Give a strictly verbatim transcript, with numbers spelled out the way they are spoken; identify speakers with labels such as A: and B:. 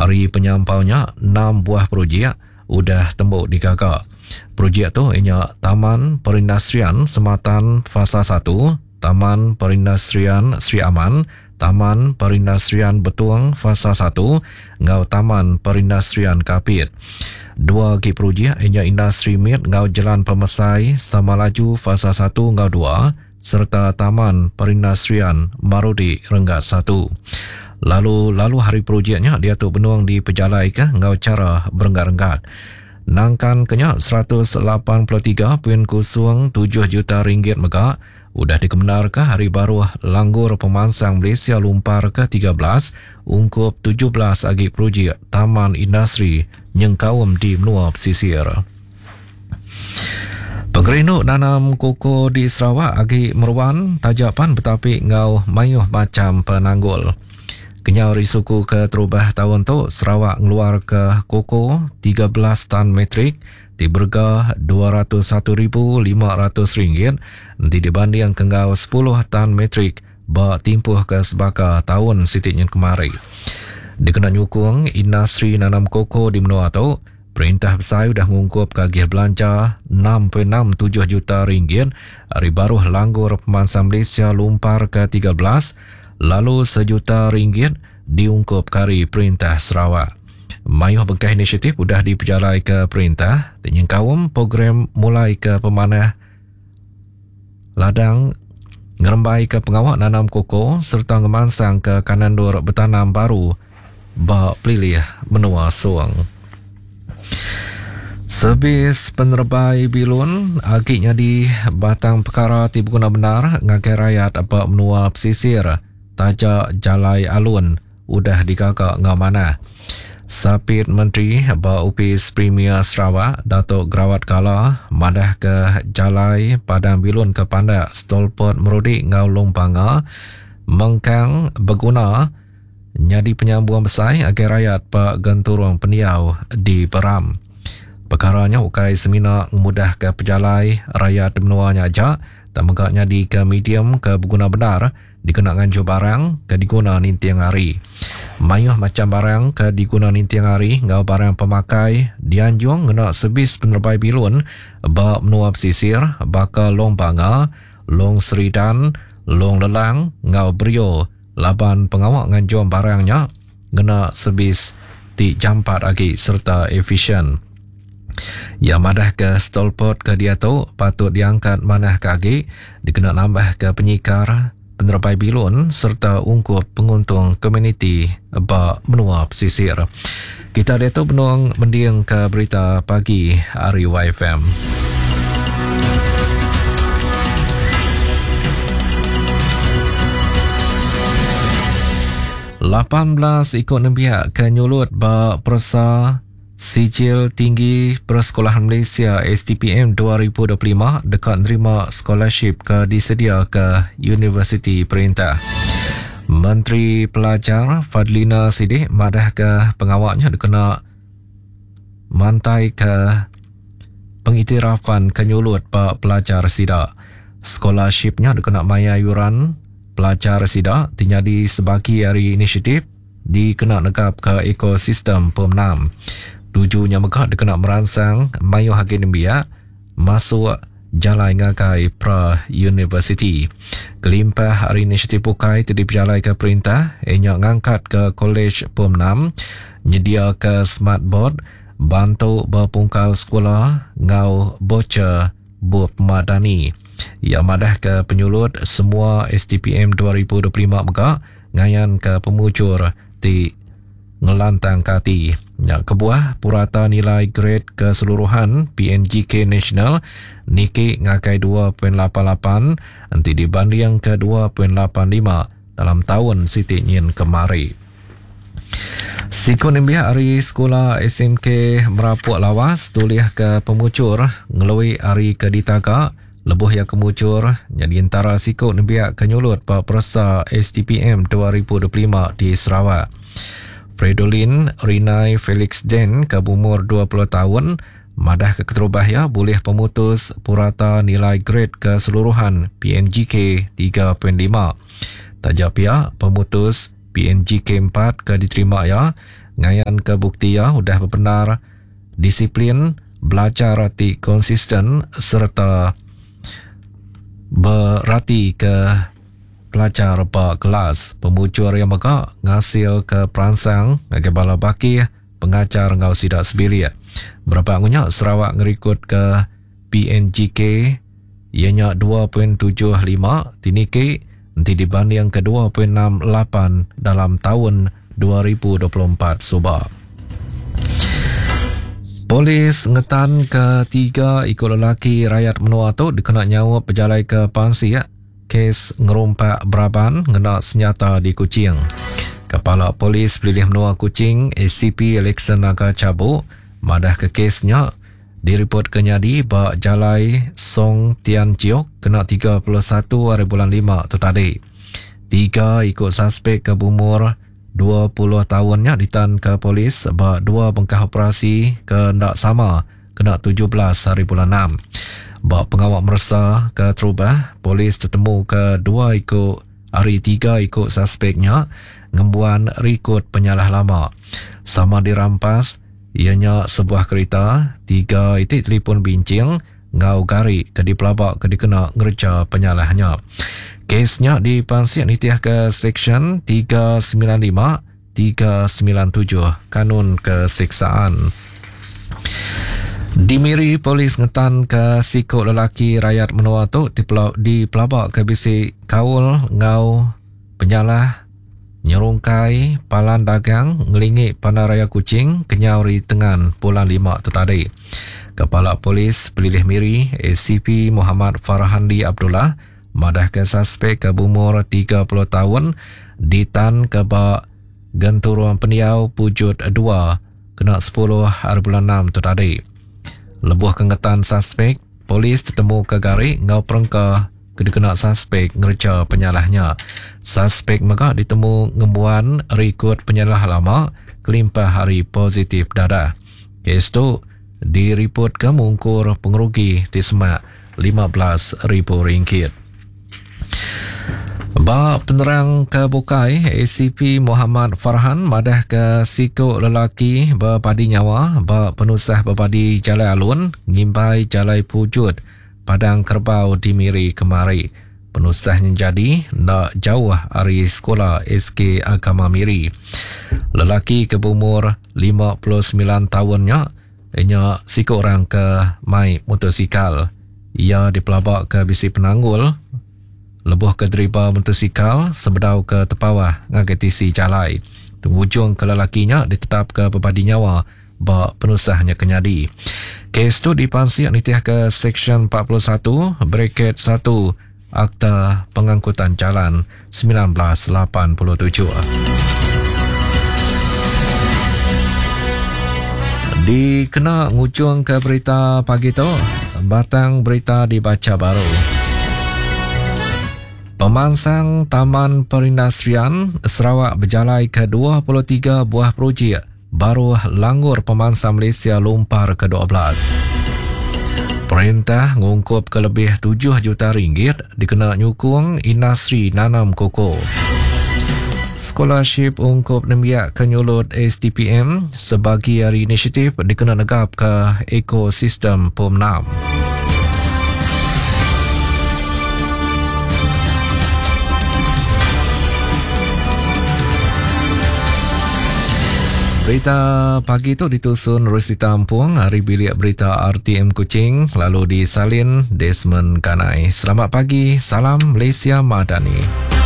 A: Hari penyampaunya enam buah projek udah tembuk digagak. Projek tu ianya Taman Perindustrian Sematan Fasa satu, Taman Perindustrian Sri Aman, Taman Perindustrian Betuang Fasa satu, ngau Taman Perindustrian Kapit. Dua lagi projek ianya Industri Mit ngau Jalan Pemesai Sama Laju Fasa satu ngau dua, serta Taman Perindustrian Marudi Renggat satu. Lalu lalu hari projeknya dia tu benuang di pejalai ke ngau cara berenggat-enggat. Nangkan kenya seratus lapan puluh tiga perpuluhan kosong tujuh juta ringgit mega udah dikebenar ke hari baru Langgur Pemansang Malaysia Lumpar ke tiga belas ungkup tujuh belas agi projek Taman Industri Nyengkawam di menua pesisir. Pengerenuk nanam koko di Sarawak agi meruan tajapan betapi ngau mayuh macam penanggul. Kenyau risuku ke terubah tahun tu Sarawak ngeluar ke koko tiga belas tan metrik di berga dua ratus satu ribu lima ratus ringgit nanti dibanding kengau sepuluh tan metrik ba timpuh ke sebaka tahun sitiknya kemari. Dikena nyukung industri nanam koko di menua tu, Perintah Besar dah mengungkup kagih belanja enam perpuluhan enam tujuh juta ringgit hari baru Langgur Pemansang Malaysia Lumpar ke tiga belas, lalu sejuta ringgit diungkup kari Perintah Sarawak. Mayuh bengkah inisiatif sudah diperjalai ke Perintah, dan kaum program mulai ke pemanah ladang, ngerembai ke pengawak nanam koko serta ngemansang ke kanandur bertanam baru bak pelilih menua suang. Sebis penerbai bilun agiknya di batang perkara tiba guna benar ngagai rakyat apa menua pesisir tajak jalai alun udah dikagak ngau mana. Sapit Menteri ba Upis Premier Sarawak Datuk Grawat Kala madah ke jalai padang bilun ke pandak stolpot merudik ngau Lompanga mengkang berguna nyadi penyambungan besar agar rakyat pak genturung peniau di Peram. Perkaranya ukai semina mudah ke pejalai rakyat menuanya ajak tak megaknya di ke medium ke berguna benar dikena nganjur barang ke diguna nintiang hari. Mayuh macam barang ke diguna nintiang hari ngau barang pemakai dianjung ngena sebis penerbai bilun ba menua pesisir bakal long banga, long seridan, long lelang ngau brio laban pengawak nganjur barangnya ngena sebis ti jampat lagi serta efisien. Ya madah ke stolpot ke dia tu patut diangkat manah kaki dikena nambah ke penyikar penerbai bilun serta ungkup penguntung komuniti ba menua pesisir. Kita dia tu benuang mendiang ke berita pagi R Y F M. lapan belas ikut nembiak ke nyulut ba persa Sijil Tinggi Persekolahan Malaysia S T P M dua ribu dua puluh lima dekat nerima scholarship ke disedia ke Universiti Perintah. Menteri Pelajar Fadlina Siddiq madah ke pengawaknya dikena mantai ke pengiktirafan kenyulut pak pelajar sidak. Scholarshipnya dikena maya yuran pelajar sidak tinyadi sebagi hari inisiatif dikena negap ke ekosistem pemenam. Tujuhnya megah dikena merangsang mayuh hagi nembiak masuk jalai ngakai pra universiti. Kelimpah hari inisiatif pukai tadi berjalai ke Perintah ianya ngangkat ke Kolej Pemenam nyedia ke smart board bantu berpungkal sekolah ngau bocah buah pemadani. Ia madah ke penyulut semua S T P M dua ribu dua puluh lima megah ngayan ke pemujur di ngelantang kati. Yang kebuah purata nilai grade keseluruhan P N G K National niki ngakai dua perpuluhan lapan lapan nanti dibanding ke dua perpuluhan lapan lima dalam tahun sitiknyin kemari. Sikun imbiak hari sekolah S M K Merapuk Lawas tulis ke pemucur ngelui hari ke ditaga lebuh yang kemucur jadi antara sikun imbiak kenyulut pak persa S T P M dua ribu dua puluh lima di Sarawak. Fredolin Rinai Felix Den ke umur dua puluh tahun madah ke keterubah ya boleh pemutus purata nilai grade keseluruhan P N G K tiga perpuluhan lima. Tajak pihak pemutus P N G K empat ke diterima ya ngayan ke bukti ya udah benar disiplin, belajar rati konsisten serta berarti ke pelajar pak kelas. Pemucur yang maka ngasil ke perangsang ngake bala baki pengajar ngau sidak sebilia. Berapa ngunya Sarawak ngerikut ke P N G K ianya dua perpuluhan tujuh lima tinike nanti dibanding ke dua perpuluhan enam lapan dalam tahun dua ribu dua puluh empat subah. Polis ngetan ketiga ikut lelaki rakyat menua tu dikena nyawa pejalai ke pansi ya. Kes ngerumpak Braban ngena senjata di Kuching. Kepala Polis Pelilih Menua Kuching A C P Alexan Naga Cabu madah ke kesnya direport kenyadi bak jalai Song Tian Jiok kena tiga puluh satu hari bulan lima tu tadi. Tiga ikut suspek ke umur dua puluh tahunnya ditan ke polis bak dua bengkah operasi ke ndak sama kena tujuh belas hari bulan enam. Bak pengawal merasa ke Terubah, polis tertemu ke dua ikut hari tiga ikut suspeknya ngembuan rikut penyalah lama. Sama dirampas, ianya sebuah kereta, tiga itik telefon bincang, ngau gari ke dipelabak ke dikena ngerja penyalahnya. Kesnya dipansiak nitiah ke Seksyen tiga sembilan lima tiga sembilan tujuh Kanun Keseksaan. Di Miri, polis ngetan ke sikut lelaki rakyat menua tu dipelabak ke bisik kaul ngau penyalah nyerungkai palan dagang ngelingik Bandar Raya Kuching kenyauri tengan bulan lima tu tadi. Kepala Polis Pelilih Miri A C P Muhammad Farhandi Abdullah madah ke suspek ke umur tiga puluh tahun ditan ke bak genturuan peniau pujut dua kena sepuluh hari bulan enam tu tadi. Lebuh kengetan suspek, polis tertemu ke gari ngau perengkah kedekena suspek ngerja penyalahnya. Suspek maka ditemu ngembuan rikut penyalah lama kelimpah hari positif darah. Kes tu diriput ke mungkur pengerugi di semak lima belas ribu ringgit. Ba penerang ke Bukai A C P Muhammad Farhan madah ke sikut lelaki berpadi nyawa ba penusah berpadi Jalai Alun ngimpai Jalai Pujut Padang Kerbau di Miri kemari. Penusahnya jadi nak jauh dari sekolah S K Agama Miri. Lelaki ke umur lima puluh sembilan tahunnya ianya sikut orang ke mai motosikal. Ia dipelabak ke bisi penanggul lebuh ke deriba motosikal sebedau ke tepawah ngagetisi jalai. Penghujung ke lelakinya ditetap ke pepadi nyawa bak penusahnya kenyadi. Kes tu dipansiak nitiah ke Seksyen empat puluh satu Braket satu Akta Pengangkutan Jalan seribu sembilan ratus lapan puluh tujuh. Dikena ngujung ke berita pagi tu, batang berita dibaca baru. Pemansang Taman Perindustrian Sarawak berjalai ke dua puluh tiga buah projek baru langgur Pemansang Malaysia Lumpar ke dua belas. Perintah ngungkup ke lebih tujuh juta ringgit dikena nyukung industri nanam koko. Scholarship ungkup nembiak kenyulut S D P M sebagai hari inisiatif dikena negap ke ekosistem P O M enam. Berita pagi itu ditusun Rusdi Tampung, hari bilik berita R T M Kuching, lalu disalin Desmond Kanai. Selamat pagi, salam Malaysia Madani.